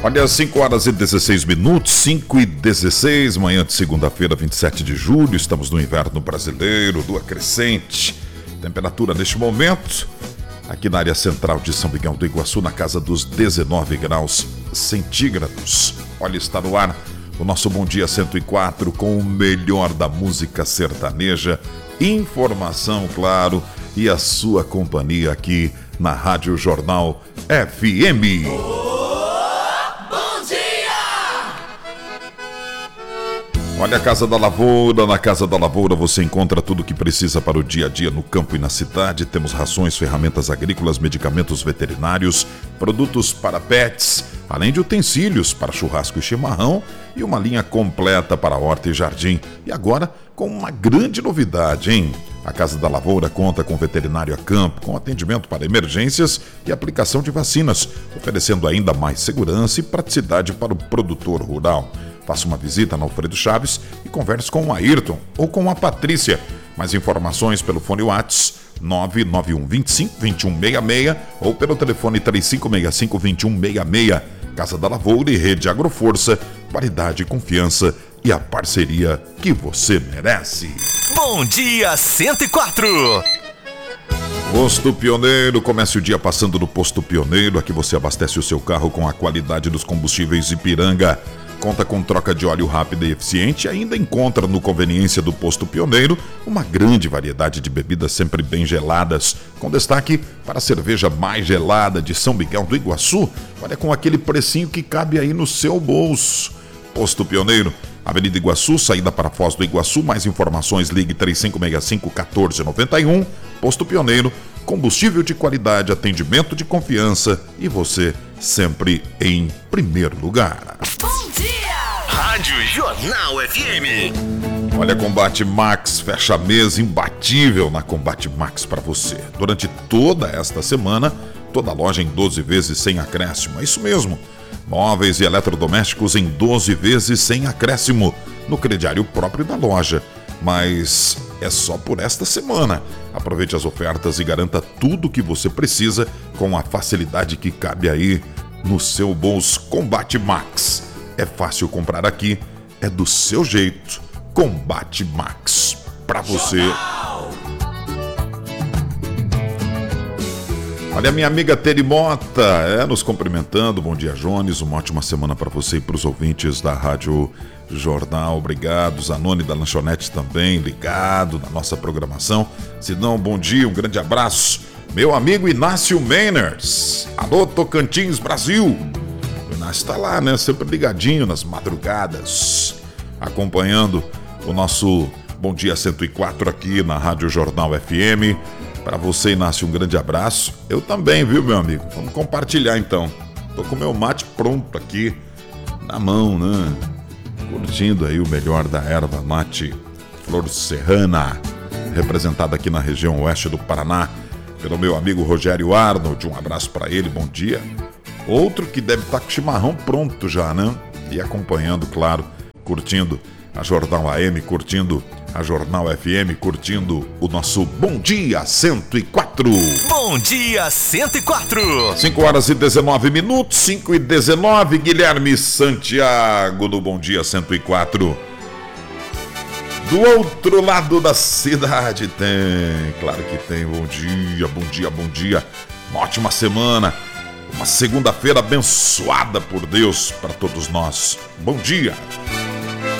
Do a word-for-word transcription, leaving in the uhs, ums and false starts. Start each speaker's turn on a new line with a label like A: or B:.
A: Olha, cinco horas e dezesseis minutos, cinco e dezesseis, manhã de segunda-feira, vinte e sete de julho, estamos no inverno brasileiro, lua crescente, temperatura neste momento, aqui na área central de São Miguel do Iguaçu, na casa dos dezenove graus centígrados. Olha, está no ar o nosso Bom Dia cento e quatro com o melhor da música sertaneja, informação, claro, e a sua companhia aqui na Rádio Jornal F M. Olha, a Casa da Lavoura. Na Casa da Lavoura você encontra tudo o que precisa para o dia a dia no campo e na cidade. Temos rações, ferramentas agrícolas, medicamentos veterinários, produtos para pets, além de utensílios para churrasco e chimarrão e uma linha completa para horta e jardim. E agora com uma grande novidade, hein? A Casa da Lavoura conta com veterinário a campo, com atendimento para emergências e aplicação de vacinas, oferecendo ainda mais segurança e praticidade para o produtor rural. Faça uma visita na Alfredo Chaves e converse com o Ayrton ou com a Patrícia. Mais informações pelo fone WhatsApp nove nove um dois cinco dois um seis seis ou pelo telefone três cinco seis cinco dois um seis seis. Casa da Lavoura e Rede Agroforça, qualidade, confiança e a parceria que você merece.
B: Bom Dia cento e quatro.
A: Posto Pioneiro, comece o dia passando no Posto Pioneiro. Aqui você abastece o seu carro com a qualidade dos combustíveis Ipiranga. Conta com troca de óleo rápida e eficiente e ainda encontra no Conveniência do Posto Pioneiro uma grande variedade de bebidas sempre bem geladas, com destaque para a cerveja mais gelada de São Miguel do Iguaçu. Olha, com aquele precinho que cabe aí no seu bolso. Posto Pioneiro, Avenida Iguaçu, saída para Foz do Iguaçu. Mais informações, ligue três cinco seis cinco um quatro nove um. Posto Pioneiro, combustível de qualidade, atendimento de confiança e você sempre em primeiro lugar.
B: Bom dia! Rádio Jornal F M.
A: Olha, Combate Max fecha mês imbatível na Combate Max para você. Durante toda esta semana, toda loja em doze vezes sem acréscimo. É isso mesmo. Móveis e eletrodomésticos em doze vezes sem acréscimo no crediário próprio da loja. Mas é só por esta semana. Aproveite as ofertas e garanta tudo o que você precisa com a facilidade que cabe aí no seu bolso. Combate Max. É fácil comprar aqui, é do seu jeito. Combate Max. Pra você. Olha, minha amiga Teri Mota, é, nos cumprimentando. Bom dia, Jones. Uma ótima semana para você e para os ouvintes da Rádio Jornal. Obrigado. Zanoni da Lanchonete também, ligado na nossa programação. Sidão, bom dia, um grande abraço. Meu amigo Inácio Meiners. Alô, Tocantins, Brasil. O Inácio está lá, né? Sempre ligadinho nas madrugadas, acompanhando o nosso Bom Dia cento e quatro aqui na Rádio Jornal F M. Para você, Inácio, um grande abraço. Eu também, viu, meu amigo? Vamos compartilhar, então. Tô com o meu mate pronto aqui, na mão, né? Curtindo aí o melhor da erva mate Flor Serrana, representada aqui na região oeste do Paraná, pelo meu amigo Rogério Arnold. Um abraço para ele, bom dia. Outro que deve estar com o chimarrão pronto já, né? E acompanhando, claro, curtindo a Jornal A M, curtindo a Jornal F M, curtindo o nosso Bom Dia cento e quatro.
B: Bom Dia cento e quatro.
A: cinco horas e dezenove minutos, cinco e dezenove. Guilherme Santiago do Bom Dia cento e quatro. Do outro lado da cidade tem, claro que tem. Bom dia, bom dia, bom dia. Uma ótima semana, uma segunda-feira abençoada por Deus para todos nós. Bom dia.